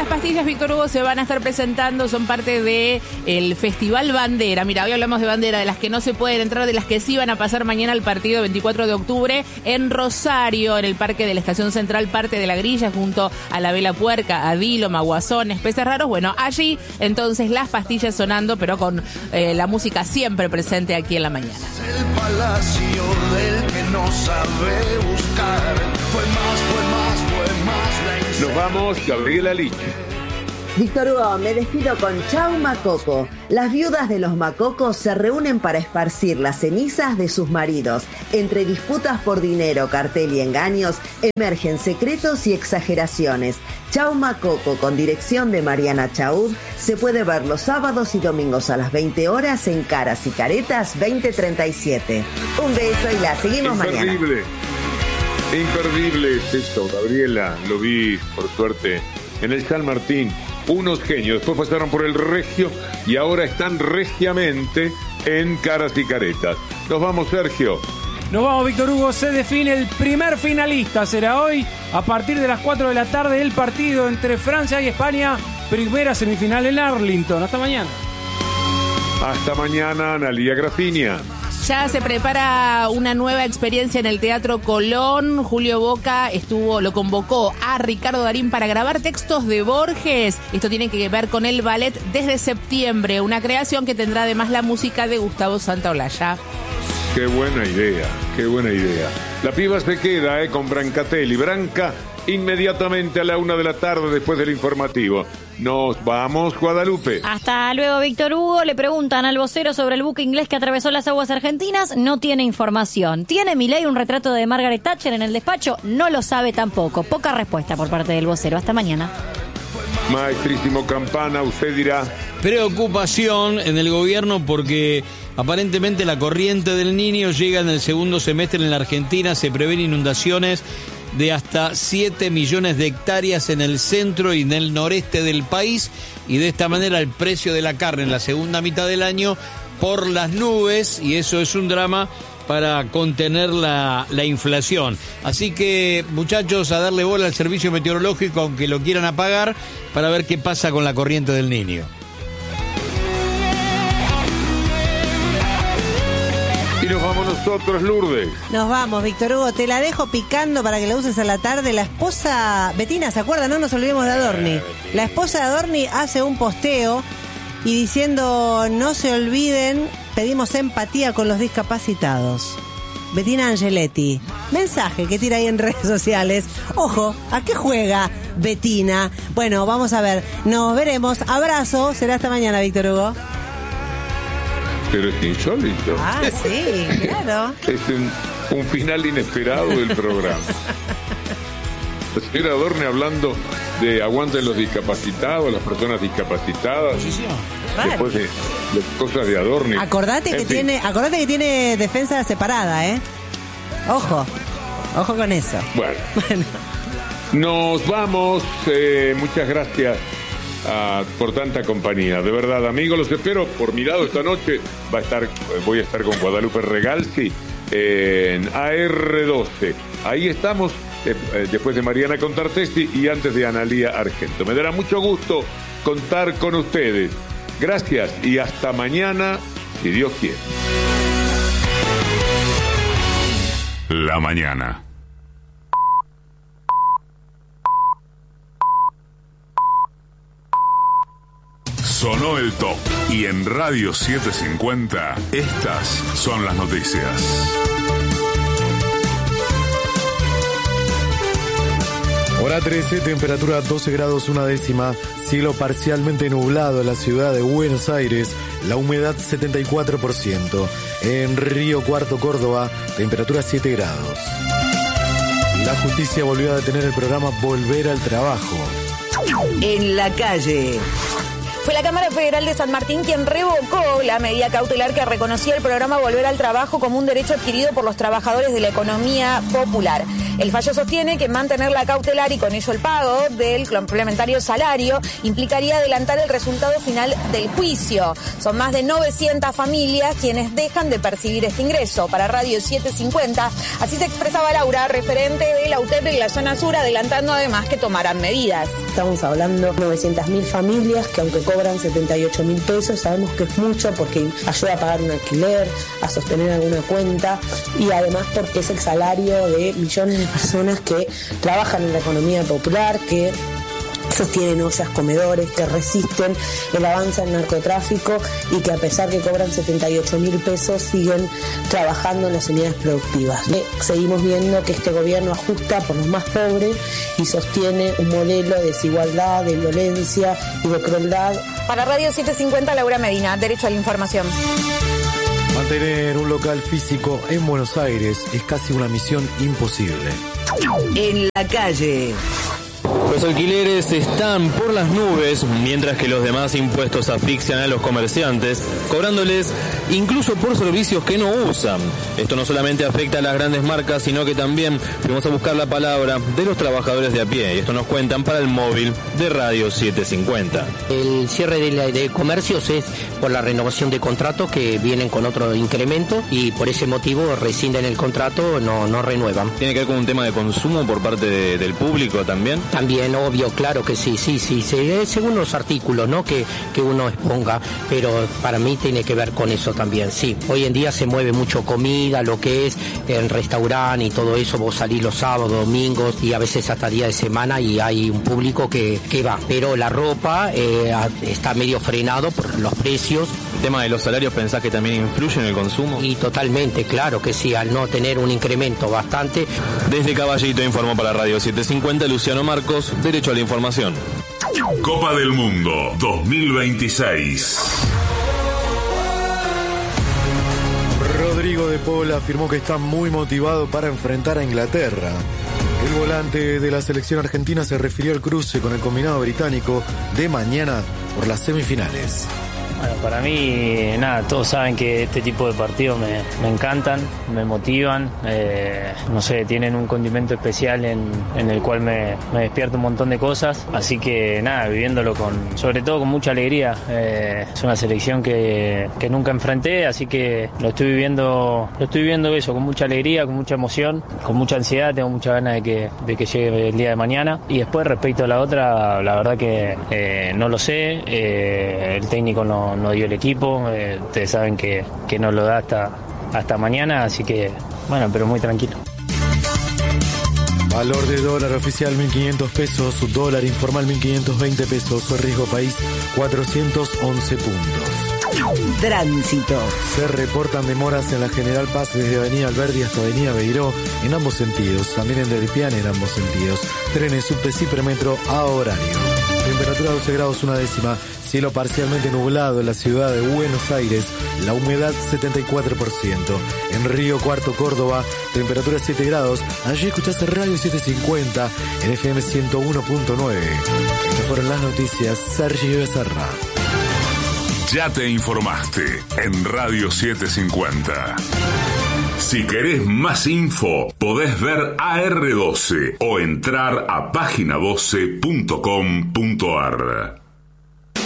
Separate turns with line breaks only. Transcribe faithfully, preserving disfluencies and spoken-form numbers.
las pastillas, Víctor Hugo, se van a estar presentando, son parte de el Festival Bandera. Mira, hoy hablamos de Bandera, de las que no se pueden entrar, de las que sí van a pasar mañana al partido veinticuatro de octubre en Rosario, en el Parque de la Estación Central, parte de la grilla, junto a la Vela Puerca, Adilo, Maguazones, Peces Raros. Bueno, allí entonces las pastillas sonando, pero con eh, la música siempre presente aquí en la mañana.
El palacio del que no sabe buscar. Fue más, fue más, fue más la
Nos vamos, Gabriela Lich.
Víctor Hugo, me despido con Chau Macoco. Las viudas de los macocos se reúnen para esparcir las cenizas de sus maridos. Entre disputas por dinero, cartel y engaños, emergen secretos y exageraciones. Chau Macoco, con dirección de Mariana Chaud, se puede ver los sábados y domingos a las veinte horas en Caras y Caretas veinte treinta y siete. Un beso y la seguimos mañana.
Imperdible, imperdible es esto, Gabriela. Lo vi, por suerte, en el San Martín. Unos genios, después pasaron por el Regio y ahora están regiamente en Caras y Caretas. Nos vamos, Sergio.
Nos vamos, Víctor Hugo. Se define el primer finalista. Será hoy, a partir de las cuatro de la tarde, el partido entre Francia y España. Primera semifinal en Arlington. Hasta mañana.
Hasta mañana, Analía Grafinia.
Ya se prepara una nueva experiencia en el Teatro Colón. Julio Boca estuvo, lo convocó a Ricardo Darín para grabar textos de Borges. Esto tiene que ver con el ballet desde septiembre, una creación que tendrá además la música de Gustavo Santaolalla.
Qué buena idea, qué buena idea. La piba se queda eh, con Brancatelli. Branca inmediatamente a la una de la tarde después del informativo. Nos vamos, Guadalupe.
Hasta luego, Víctor Hugo. Le preguntan al vocero sobre el buque inglés que atravesó las aguas argentinas. No tiene información. ¿Tiene Milei un retrato de Margaret Thatcher en el despacho? No lo sabe tampoco. Poca respuesta por parte del vocero. Hasta mañana.
Maestrísimo Campana, usted dirá.
Preocupación en el gobierno porque aparentemente la corriente del Niño llega en el segundo semestre en la Argentina. Se prevén inundaciones de hasta siete millones de hectáreas en el centro y en el noreste del país, y de esta manera el precio de la carne en la segunda mitad del año por las nubes, y eso es un drama para contener la, la inflación. Así que, muchachos, a darle bola al servicio meteorológico, aunque lo quieran apagar, para ver qué pasa con la corriente del Niño.
Y nos vamos nosotros, Lourdes.
Nos vamos, Víctor Hugo. Te la dejo picando para que la uses a la tarde. La esposa, Betina, ¿se acuerdan? No nos olvidemos de Adorni. La esposa de Adorni hace un posteo y diciendo, no se olviden, pedimos empatía con los discapacitados. Betina Angeletti. Mensaje que tira ahí en redes sociales. Ojo, ¿a qué juega Betina? Bueno, vamos a ver. Nos veremos. Abrazo. Será hasta mañana, Víctor Hugo.
Pero es insólito.
Ah, sí, claro.
Es un, un final inesperado del programa. La señora Adorni hablando de aguanten los discapacitados, las personas discapacitadas. Después de, de cosas de Adorni.
Acordate que
en fin.
tiene, acordate que tiene defensa separada, ¿eh? Ojo, ojo con eso.
Bueno,
Bueno.
nos vamos. Eh, muchas gracias a, por tanta compañía. De verdad, amigos, los espero por mi lado esta noche. Va a estar, voy a estar con Guadalupe Regalsi en A R doce. Ahí estamos, eh, después de Mariana Contartesi y antes de Analía Argento. Me dará mucho gusto contar con ustedes. Gracias y hasta mañana, si Dios quiere.
La mañana. Sonó el top y en Radio setecientos cincuenta estas son las noticias.
Hora trece, temperatura doce grados una décima, cielo parcialmente nublado en la ciudad de Buenos Aires, la humedad setenta y cuatro por ciento. En Río Cuarto, Córdoba, temperatura siete grados. La justicia volvió a detener el programa Volver al Trabajo.
En la calle. Fue la Cámara Federal de San Martín quien revocó la medida cautelar que reconocía el programa Volver al Trabajo como un derecho adquirido por los trabajadores de la economía popular. El fallo sostiene que mantener la cautelar y con ello el pago del complementario salario implicaría adelantar el resultado final del juicio. Son más de novecientas familias quienes dejan de percibir este ingreso. Para Radio setecientos cincuenta, así se expresaba Laura, referente de la U T E P en la zona sur, adelantando además que tomarán medidas.
Estamos hablando de novecientas mil familias que aunque cobran setenta y ocho mil pesos, sabemos que es mucho porque ayuda a pagar un alquiler, a sostener alguna cuenta y además porque es el salario de millones de personas que trabajan en la economía popular, que sostienen ollas, comedores, que resisten el avance del narcotráfico y que a pesar que cobran setenta y ocho mil pesos siguen trabajando en las unidades productivas. Seguimos viendo que este gobierno ajusta por los más pobres y sostiene un modelo de desigualdad, de violencia y de crueldad.
Para Radio setecientos cincuenta, Laura Medina, Derecho a la Información.
Mantener un local físico en Buenos Aires es casi una misión imposible.
En la calle.
Los alquileres están por las nubes, mientras que los demás impuestos asfixian a los comerciantes, cobrándoles incluso por servicios que no usan. Esto no solamente afecta a las grandes marcas, sino que también fuimos a buscar la palabra de los trabajadores de a pie, y esto nos cuentan para el móvil de Radio setecientos cincuenta.
El cierre de, la, de comercios es por la renovación de contratos que vienen con otro incremento y por ese motivo rescinden el contrato, no, no renuevan.
¿Tiene que ver con un tema de consumo por parte de, del público también?
También, obvio, claro que sí, sí, sí, sí, según los artículos, ¿no? que, que uno exponga, pero para mí tiene que ver con eso también, sí. Hoy en día se mueve mucho comida, lo que es el restaurante y todo eso, vos salís los sábados, domingos y a veces hasta día de semana y hay un público que, que va, pero la ropa eh, está medio frenado por los precios.
¿El tema de los salarios pensás que también influye en el consumo?
Y totalmente, claro que sí, al no tener un incremento bastante.
Desde Caballito informó para Radio setecientos cincuenta Luciano Marcos, Derecho a la Información.
Copa del Mundo dos mil veintiséis.
Rodrigo de Paul afirmó que está muy motivado para enfrentar a Inglaterra. El volante de la selección argentina se refirió al cruce con el combinado británico de mañana por las semifinales.
Bueno, para mí, nada, todos saben que este tipo de partidos me, me encantan, me motivan, eh, no sé, tienen un condimento especial en, en el cual me, me despierta un montón de cosas, así que nada, viviéndolo con, sobre todo con mucha alegría. Eh, es una selección que, que nunca enfrenté, así que lo estoy viviendo, lo estoy viviendo eso, con mucha alegría, con mucha emoción, con mucha ansiedad, tengo muchas ganas de que, de que llegue el día de mañana. Y después, respecto a la otra, la verdad que eh, no lo sé, eh, el técnico no no dio el equipo, eh, ustedes saben que, que no lo da hasta, hasta mañana, así que bueno, pero muy tranquilo.
Valor de dólar oficial mil quinientos pesos, dólar informal mil quinientos veinte pesos, riesgo país cuatrocientos once puntos.
Tránsito.
Se reportan demoras en la General Paz desde Avenida Alberdi hasta Avenida Beiró en ambos sentidos, también en Del Piane en ambos sentidos. Trenes subte y premetro a horario. Temperatura doce grados una décima, cielo parcialmente nublado en la ciudad de Buenos Aires, la humedad setenta y cuatro por ciento. En Río Cuarto, Córdoba, temperatura siete grados. Allí escuchaste Radio setecientos cincuenta en F M ciento uno punto nueve. Estas fueron las noticias. Sergio Becerra.
Ya te informaste en Radio setecientos cincuenta. Si querés más info, podés ver A R doce o entrar a página doce punto com punto ar.